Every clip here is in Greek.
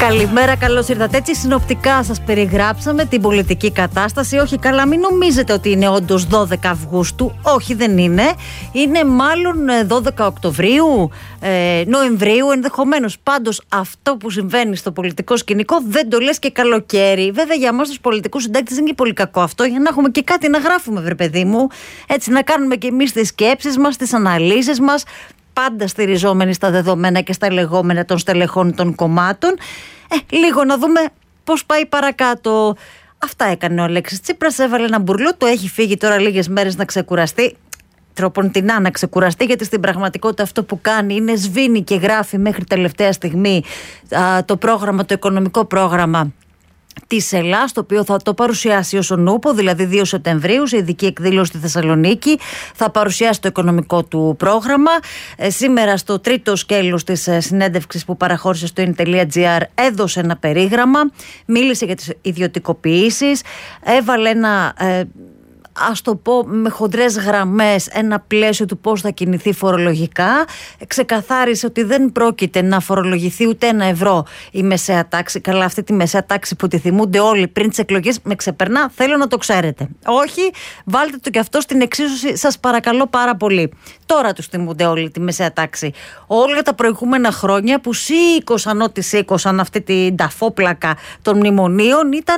Καλημέρα, καλώς ήρθατε. Έτσι συνοπτικά σας περιγράψαμε την πολιτική κατάσταση. Όχι καλά, μην νομίζετε ότι είναι όντως 12 Αυγούστου. Όχι, δεν είναι. Είναι μάλλον 12 Οκτωβρίου, Νοεμβρίου ενδεχομένως. Πάντως αυτό που συμβαίνει στο πολιτικό σκηνικό δεν το λες και καλοκαίρι. Βέβαια για εμάς τους πολιτικούς συντάκτες δεν είναι πολύ κακό αυτό, για να έχουμε και κάτι να γράφουμε, βρε παιδί μου. Έτσι να κάνουμε και εμείς τις σκέψεις μας, τις αναλύσεις μας, πάντα στηριζόμενοι στα δεδομένα και στα λεγόμενα των στελεχών των κομμάτων. Λίγο να δούμε πώς πάει παρακάτω. Αυτά έκανε ο Αλέξης Τσίπρας, έβαλε ένα μπουρλό, το έχει φύγει τώρα λίγες μέρες να ξεκουραστεί. Τροποντινά να ξεκουραστεί, γιατί στην πραγματικότητα αυτό που κάνει είναι σβήνει και γράφει μέχρι τελευταία στιγμή το πρόγραμμα, το οικονομικό πρόγραμμα της Ελλάς, το οποίο θα το παρουσιάσει ως ο Νούπο, δηλαδή 2 Σεπτεμβρίου, σε ειδική εκδήλωση στη Θεσσαλονίκη. Θα παρουσιάσει το οικονομικό του πρόγραμμα. Σήμερα, στο τρίτο σκέλος της συνέντευξης που παραχώρησε στο in.gr, έδωσε ένα περίγραμμα, μίλησε για τις ιδιωτικοποιήσεις, έβαλε ένα, ας το πω με χοντρές γραμμές, ένα πλαίσιο του πώς θα κινηθεί φορολογικά. Ξεκαθάρισε ότι δεν πρόκειται να φορολογηθεί ούτε ένα ευρώ η μεσαία τάξη. Καλά, αυτή τη μεσαία τάξη που τη θυμούνται όλοι πριν τις εκλογές με ξεπερνά, θέλω να το ξέρετε. Όχι, βάλτε το και αυτό στην εξίσωση, σας παρακαλώ πάρα πολύ. Τώρα τους θυμούνται όλοι τη μεσαία τάξη. Όλα τα προηγούμενα χρόνια που σήκωσαν ό,τι σήκωσαν αυτή την ταφόπλακα των μνημονίων ήταν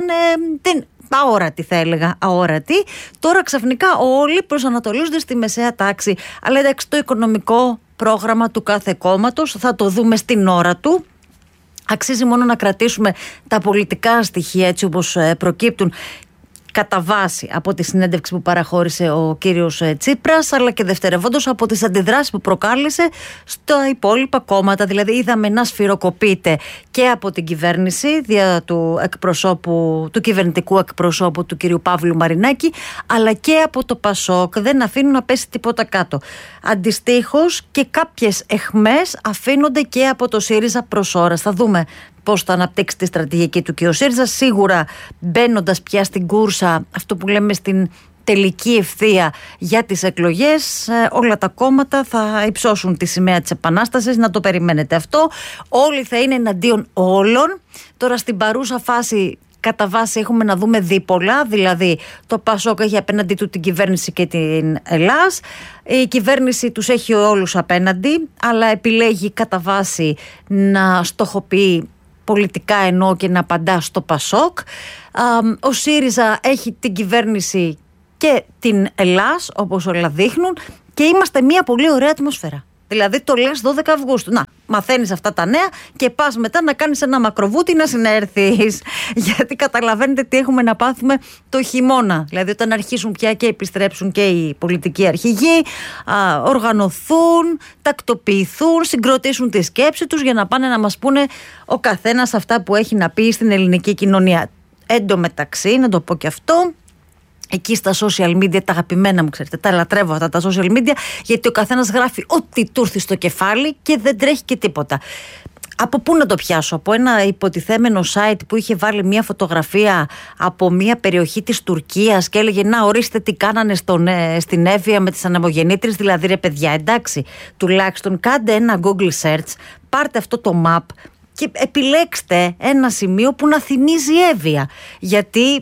αόρατη, θα έλεγα, αόρατη. Τώρα ξαφνικά όλοι προσανατολίζονται στη μεσαία τάξη. Αλλά εντάξει, το οικονομικό πρόγραμμα του κάθε κόμματος θα το δούμε στην ώρα του. Αξίζει μόνο να κρατήσουμε τα πολιτικά στοιχεία έτσι όπως προκύπτουν κατά βάση από τη συνέντευξη που παραχώρησε ο κύριος Τσίπρας, αλλά και δευτερευόντως από τις αντιδράσεις που προκάλεσε στα υπόλοιπα κόμματα. Δηλαδή είδαμε να σφυροκοπείται και από την κυβέρνηση δια του κυβερνητικού εκπροσώπου του κυρίου Παύλου Μαρινάκη, αλλά και από το Πασόκ. Δεν αφήνουν να πέσει τίποτα κάτω. Αντιστοίχως και κάποιες αιχμές αφήνονται και από το ΣΥΡΙΖΑ προς ώρας. Θα δούμε πώς θα αναπτύξει τη στρατηγική του και ο ΣΥΡΙΖΑ, σίγουρα μπαίνοντας πια στην κούρσα, αυτό που λέμε στην τελική ευθεία για τις εκλογές. Όλα τα κόμματα θα υψώσουν τη σημαία της Επανάστασης, να το περιμένετε αυτό. Όλοι θα είναι εναντίον όλων. Τώρα στην παρούσα φάση κατά βάση έχουμε να δούμε δίπολα, δηλαδή το Πασόκ έχει απέναντι του την κυβέρνηση και την Ελλάς. Η κυβέρνηση τους έχει όλους απέναντι, αλλά επιλέγει κατά βάση να στοχοποιεί πολιτικά εννοώ και να απαντά στο Πασόκ. Ο ΣΥΡΙΖΑ έχει την κυβέρνηση και την Ελλάς, όπως όλα δείχνουν, και είμαστε μια πολύ ωραία ατμόσφαιρα. Δηλαδή το λες 12 Αυγούστου. Να, μαθαίνεις αυτά τα νέα και πας μετά να κάνεις ένα μακροβούτι να συνέρθεις. Γιατί καταλαβαίνετε τι έχουμε να πάθουμε το χειμώνα. Δηλαδή όταν αρχίσουν πια και επιστρέψουν και οι πολιτικοί αρχηγοί, οργανωθούν, τακτοποιηθούν, συγκροτήσουν τη σκέψη τους για να πάνε να μας πούνε ο καθένας αυτά που έχει να πει στην ελληνική κοινωνία. Εν τω μεταξύ, να το πω και αυτό, εκεί στα social media, τα αγαπημένα μου, ξέρετε, τα λατρεύω αυτά τα social media, γιατί ο καθένας γράφει ό,τι του έρθει στο κεφάλι και δεν τρέχει και τίποτα. Από πού να το πιάσω? Από ένα υποτιθέμενο site που είχε βάλει μια φωτογραφία από μια περιοχή της Τουρκίας και έλεγε να ορίστε τι κάνανε στην Εύβοια με τις ανεμογεννήτριες. Δηλαδή ρε παιδιά, εντάξει, τουλάχιστον κάντε ένα Google search, πάρτε αυτό το map και επιλέξτε ένα σημείο που να θυμίζει Εύβοια. Γιατί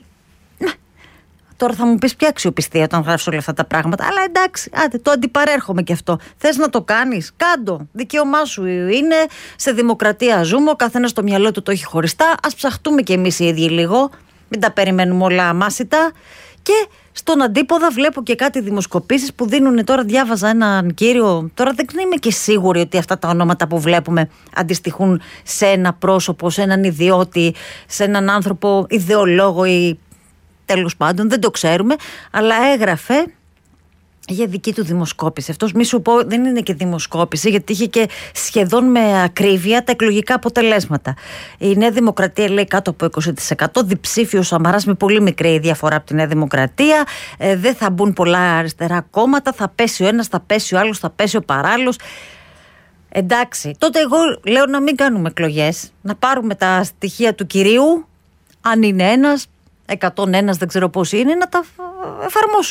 τώρα θα μου πεις ποια αξιοπιστία όταν γράφεις όλα αυτά τα πράγματα. Αλλά εντάξει, άντε, το αντιπαρέρχομαι και αυτό. Θες να το κάνεις? Κάντο. Δικαίωμά σου είναι. Σε δημοκρατία ζούμε. Ο καθένας στο μυαλό του το έχει χωριστά. Ας ψαχτούμε κι εμείς οι ίδιοι λίγο. Μην τα περιμένουμε όλα αμάσιτα. Και στον αντίποδα βλέπω και κάτι δημοσκοπήσεις που δίνουν τώρα. Διάβαζα έναν κύριο. Τώρα δεν είμαι και σίγουρη ότι αυτά τα ονόματα που βλέπουμε αντιστοιχούν σε ένα πρόσωπο, σε έναν ιδιώτη, σε έναν άνθρωπο ιδεολόγο ή. Τέλος πάντων, δεν το ξέρουμε, αλλά έγραφε για δική του δημοσκόπηση. Αυτός, μη σου πω, δεν είναι και δημοσκόπηση, γιατί είχε και σχεδόν με ακρίβεια τα εκλογικά αποτελέσματα. Η Νέα Δημοκρατία λέει κάτω από 20%, διψήφιο Σαμαράς με πολύ μικρή διαφορά από τη Νέα Δημοκρατία. Δεν θα μπουν πολλά αριστερά κόμματα, θα πέσει ο ένας, θα πέσει ο άλλος, θα πέσει ο παράλληλος. Εντάξει, τότε εγώ λέω να μην κάνουμε εκλογές, να πάρουμε τα στοιχεία του κυρίου, αν είναι ένας, 101 δεν ξέρω πώς είναι, να τα εφαρμόσουμε.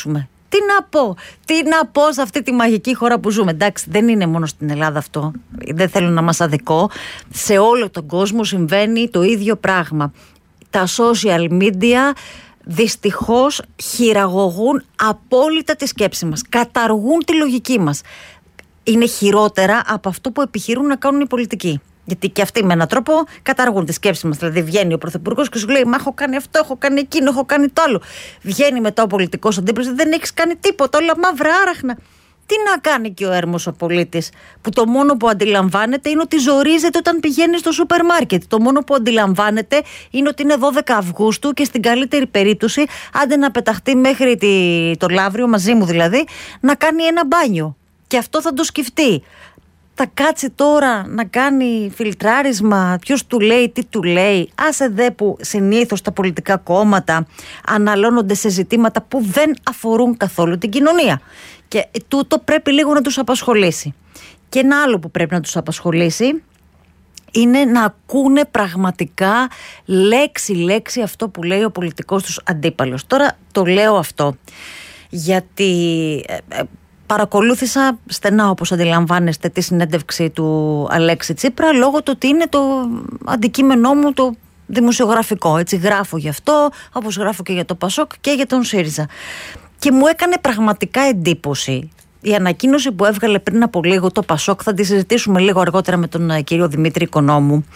Τι να πω σε αυτή τη μαγική χώρα που ζούμε. Εντάξει, δεν είναι μόνο στην Ελλάδα αυτό. Δεν θέλω να μας αδικώ. Σε όλο τον κόσμο συμβαίνει το ίδιο πράγμα. Τα social media δυστυχώς χειραγωγούν απόλυτα τη σκέψη μας. Καταργούν τη λογική μας. Είναι χειρότερα από αυτό που επιχειρούν να κάνουν οι πολιτικοί. Γιατί και αυτοί με έναν τρόπο καταργούν τη σκέψη μας. Δηλαδή, βγαίνει ο Πρωθυπουργός και σου λέει: μα έχω κάνει αυτό, έχω κάνει εκείνο, έχω κάνει το άλλο. Βγαίνει μετά ο πολιτικός αντίπαλος: δεν έχεις κάνει τίποτα, όλα μαύρα άραχνα. Τι να κάνει και ο έρμος ο πολίτης, που το μόνο που αντιλαμβάνεται είναι ότι ζορίζεται όταν πηγαίνει στο σούπερ μάρκετ. Το μόνο που αντιλαμβάνεται είναι ότι είναι 12 Αυγούστου και στην καλύτερη περίπτωση, άντε να πεταχτεί μέχρι το Λαύριο, μαζί μου δηλαδή, να κάνει ένα μπάνιο. Και αυτό θα το σκεφτεί. Θα κάτσει τώρα να κάνει φιλτράρισμα, ποιος του λέει, τι του λέει. Άσε δε που συνήθως τα πολιτικά κόμματα αναλώνονται σε ζητήματα που δεν αφορούν καθόλου την κοινωνία. Και τούτο πρέπει λίγο να τους απασχολήσει. Και ένα άλλο που πρέπει να τους απασχολήσει είναι να ακούνε πραγματικά λέξη-λέξη αυτό που λέει ο πολιτικός τους αντίπαλος. Τώρα το λέω αυτό γιατί παρακολούθησα στενά, όπως αντιλαμβάνεστε, τη συνέντευξη του Αλέξη Τσίπρα, λόγω του ότι είναι το αντικείμενό μου το δημοσιογραφικό. Έτσι γράφω γι' αυτό, όπως γράφω και για το Πασόκ και για τον ΣΥΡΙΖΑ. Και μου έκανε πραγματικά εντύπωση η ανακοίνωση που έβγαλε πριν από λίγο το Πασόκ. Θα τη συζητήσουμε λίγο αργότερα με τον κύριο Δημήτρη Οικονόμου,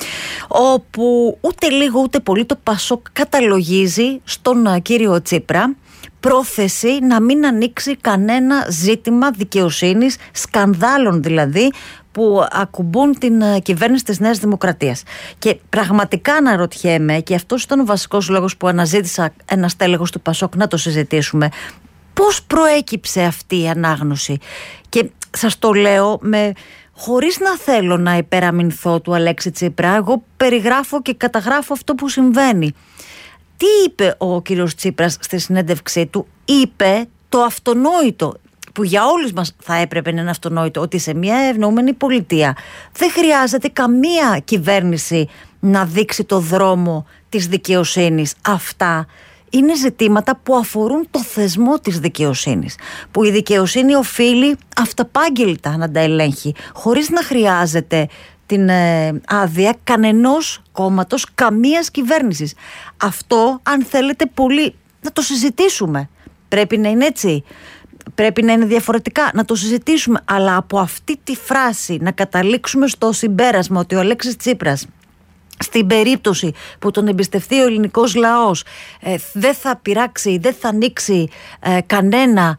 όπου ούτε λίγο ούτε πολύ το Πασόκ καταλογίζει στον κύριο Τσίπρα πρόθεση να μην ανοίξει κανένα ζήτημα δικαιοσύνης, σκανδάλων δηλαδή, που ακουμπούν την κυβέρνηση της Νέας Δημοκρατίας. Και πραγματικά αναρωτιέμαι, και αυτός ήταν ο βασικός λόγος που αναζήτησα ένα στέλεχος του Πασόκ να το συζητήσουμε, πώς προέκυψε αυτή η ανάγνωση. Και σας το λέω χωρίς να θέλω να υπεραμεινθώ του Αλέξη Τσίπρα. Εγώ περιγράφω και καταγράφω αυτό που συμβαίνει. Τι είπε ο κύριος Τσίπρας στη συνέντευξή του? Είπε το αυτονόητο, που για όλους μας θα έπρεπε να είναι αυτονόητο, ότι σε μια ευνοούμενη πολιτεία δεν χρειάζεται καμία κυβέρνηση να δείξει το δρόμο της δικαιοσύνης. Αυτά είναι ζητήματα που αφορούν το θεσμό της δικαιοσύνης, που η δικαιοσύνη οφείλει αυταπάγγελτα να τα ελέγχει, χωρίς να χρειάζεται την άδεια κανενός κόμματος, καμίας κυβέρνησης. Αυτό, αν θέλετε πολύ, να το συζητήσουμε. Πρέπει να είναι έτσι, πρέπει να είναι διαφορετικά, να το συζητήσουμε. Αλλά από αυτή τη φράση να καταλήξουμε στο συμπέρασμα ότι ο Αλέξης Τσίπρας, στην περίπτωση που τον εμπιστευτεί ο ελληνικός λαός, δεν θα πειράξει, δεν θα ανοίξει κανένα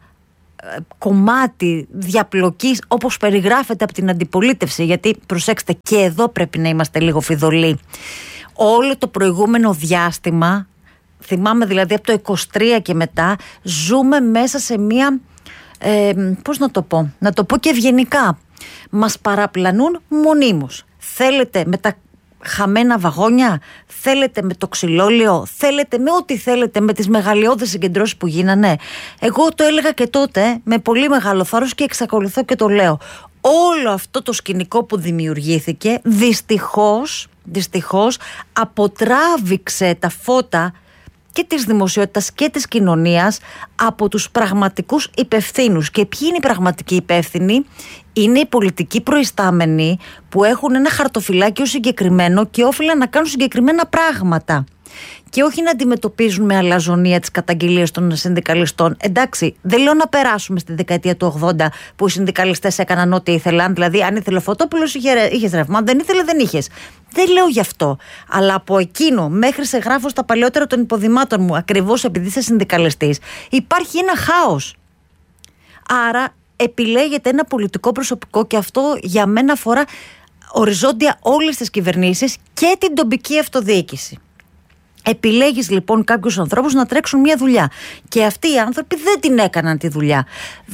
κομμάτι διαπλοκής όπως περιγράφεται από την αντιπολίτευση, γιατί προσέξτε, και εδώ πρέπει να είμαστε λίγο φιδωλοί. Όλο το προηγούμενο διάστημα, θυμάμαι δηλαδή από το 23 και μετά, ζούμε μέσα σε μία πώς να το πω και ευγενικά, μας παραπλανούν μονίμως. Θέλετε με τα χαμένα βαγόνια, θέλετε με το ξυλόλαιο, θέλετε με ό,τι θέλετε, με τις μεγαλειώδες συγκεντρώσεις που γίνανε. Εγώ το έλεγα και τότε με πολύ μεγάλο θάρρος και εξακολουθώ και το λέω. Όλο αυτό το σκηνικό που δημιουργήθηκε δυστυχώς αποτράβηξε τα φώτα και της δημοσιότητας και της κοινωνίας από τους πραγματικούς υπευθύνους. Και ποιοι είναι οι πραγματικοί υπεύθυνοι? Είναι οι πολιτικοί προϊστάμενοι που έχουν ένα χαρτοφυλάκιο συγκεκριμένο και όφυλαν να κάνουν συγκεκριμένα πράγματα. Και όχι να αντιμετωπίζουν με αλαζονία τις καταγγελίες των συνδικαλιστών. Εντάξει, δεν λέω να περάσουμε στη δεκαετία του 80 που οι συνδικαλιστές έκαναν ό,τι ήθελαν. Δηλαδή, αν ήθελε ο Φωτόπουλος, είχες ρεύμα. Αν δεν ήθελε, δεν είχες. Δεν λέω γι' αυτό. Αλλά από εκείνο μέχρι σε γράφω στα παλαιότερα των υποδημάτων μου, ακριβώς επειδή είσαι συνδικαλιστής, υπάρχει ένα χάος. Άρα, επιλέγεται ένα πολιτικό προσωπικό, και αυτό για μένα αφορά οριζόντια όλες τις κυβερνήσεις και την τοπική αυτοδιοίκηση. Επιλέγεις λοιπόν κάποιους ανθρώπους να τρέξουν μια δουλειά, και αυτοί οι άνθρωποι δεν την έκαναν τη δουλειά.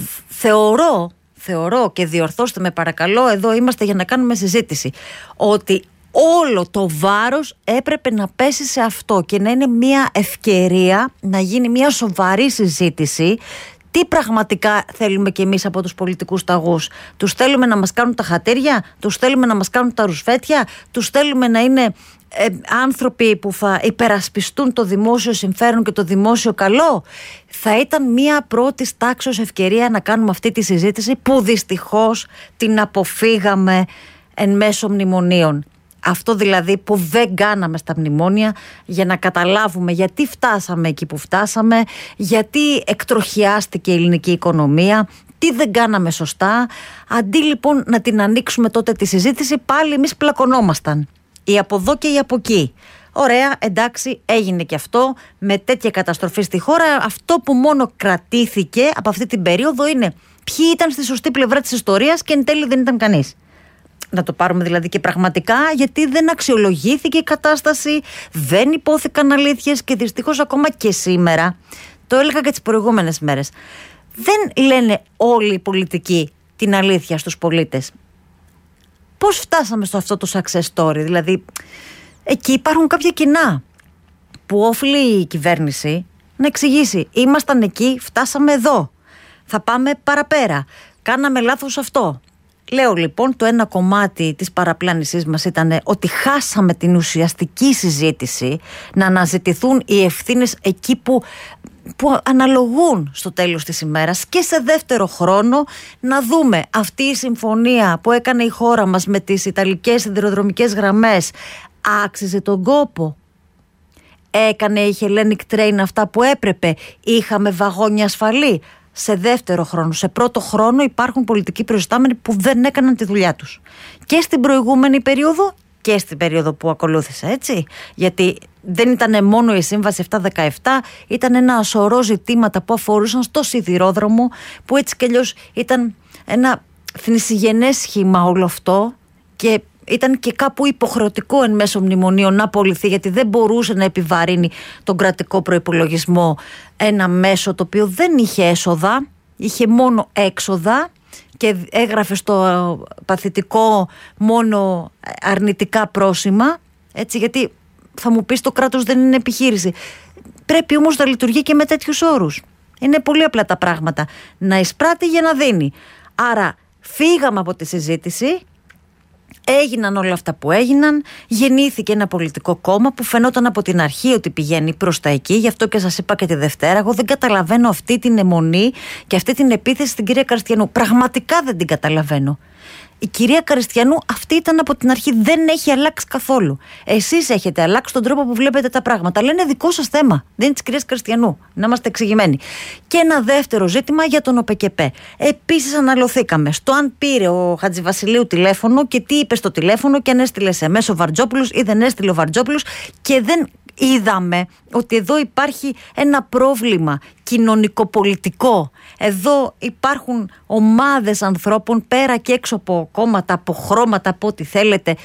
Θεωρώ, και διορθώστε με παρακαλώ, εδώ είμαστε για να κάνουμε συζήτηση, ότι όλο το βάρος έπρεπε να πέσει σε αυτό και να είναι μια ευκαιρία να γίνει μια σοβαρή συζήτηση. Τι πραγματικά θέλουμε κι εμείς από τους πολιτικούς ταγούς? Τους θέλουμε να μας κάνουν τα χατήρια? Τους θέλουμε να μας κάνουν τα ρουσφέτια? Τους θέλουμε να είναι άνθρωποι που θα υπερασπιστούν το δημόσιο συμφέρον και το δημόσιο καλό. Θα ήταν μια πρώτης τάξεως ευκαιρία να κάνουμε αυτή τη συζήτηση που δυστυχώς την αποφύγαμε εν μέσω μνημονίων. Αυτό δηλαδή που δεν κάναμε στα μνημόνια, για να καταλάβουμε γιατί φτάσαμε εκεί που φτάσαμε, γιατί εκτροχιάστηκε η ελληνική οικονομία, τι δεν κάναμε σωστά. Αντί λοιπόν να την ανοίξουμε τότε τη συζήτηση, πάλι εμείς πλακωνόμασταν. Ή από εδώ και ή από εκεί. Ωραία, εντάξει, έγινε και αυτό με τέτοια καταστροφή στη χώρα. Αυτό που μόνο κρατήθηκε από αυτή την περίοδο είναι ποιοι ήταν στη σωστή πλευρά της ιστορίας και εν τέλει δεν ήταν κανείς. Να το πάρουμε δηλαδή και πραγματικά, γιατί δεν αξιολογήθηκε η κατάσταση, δεν υπόθηκαν αλήθειες και δυστυχώς ακόμα και σήμερα, το έλεγα και τις προηγούμενες μέρες, δεν λένε όλοι οι πολιτικοί την αλήθεια στους πολίτες. Πώς φτάσαμε στο αυτό το success story? Δηλαδή εκεί υπάρχουν κάποια κοινά που όφιλε η κυβέρνηση να εξηγήσει. Ήμασταν εκεί, φτάσαμε εδώ, θα πάμε παραπέρα, κάναμε λάθος αυτό. Λέω λοιπόν, το ένα κομμάτι της παραπλάνησής μας ήταν ότι χάσαμε την ουσιαστική συζήτηση, να αναζητηθούν οι ευθύνες εκεί που αναλογούν στο τέλος της ημέρας, και σε δεύτερο χρόνο να δούμε αυτή η συμφωνία που έκανε η χώρα μας με τις ιταλικές σιδηροδρομικές γραμμές άξιζε τον κόπο? Έκανε η Hellenic Train αυτά που έπρεπε? Είχαμε βαγόνια ασφαλή? Σε δεύτερο χρόνο. Σε πρώτο χρόνο υπάρχουν πολιτικοί προϊστάμενοι που δεν έκαναν τη δουλειά τους. Και στην προηγούμενη περίοδο και στην περίοδο που ακολούθησε, έτσι. Γιατί δεν ήταν μόνο η Σύμβαση 717, ήταν ένα σωρό ζητήματα που αφορούσαν στο σιδηρόδρομο, που έτσι κι αλλιώς ήταν ένα θνησιγενές σχήμα όλο αυτό και ήταν και κάπου υποχρεωτικό εν μέσω μνημονίων να απολυθεί, γιατί δεν μπορούσε να επιβαρύνει τον κρατικό προϋπολογισμό ένα μέσο το οποίο δεν είχε έσοδα, είχε μόνο έξοδα και έγραφε στο παθητικό μόνο αρνητικά πρόσημα, έτσι, γιατί θα μου πεις το κράτος δεν είναι επιχείρηση. Πρέπει όμως να λειτουργεί και με τέτοιους όρους. Είναι πολύ απλά τα πράγματα. Να εισπράττει για να δίνει. Άρα φύγαμε από τη συζήτηση. Έγιναν όλα αυτά που έγιναν, γεννήθηκε ένα πολιτικό κόμμα που φαινόταν από την αρχή ότι πηγαίνει προς τα εκεί. Γι' αυτό και σας είπα και τη Δευτέρα, εγώ δεν καταλαβαίνω αυτή την αιμονή και αυτή την επίθεση στην κυρία Καριστιανού. Πραγματικά δεν την καταλαβαίνω. Η κυρία Καριστιανού αυτή ήταν από την αρχή, δεν έχει αλλάξει καθόλου. Εσείς έχετε αλλάξει τον τρόπο που βλέπετε τα πράγματα, αλλά είναι δικό σας θέμα, δεν είναι της κυρίας Καριστιανού, να είμαστε εξηγημένοι. Και ένα δεύτερο ζήτημα για τον ΟΠΕΚΕΠΕ. Επίσης αναλωθήκαμε στο αν πήρε ο Χατζηβασιλείου τηλέφωνο και τι είπε στο τηλέφωνο και αν έστειλε SMS ο Βαρτζόπουλος ή δεν έστειλε ο Βαρτζόπουλος, και δεν είδαμε ότι εδώ υπάρχει ένα πρόβλημα κοινωνικοπολιτικό. Εδώ υπάρχουν ομάδες ανθρώπων πέρα και έξω από κόμματα, από χρώματα, από ό,τι θέλετε,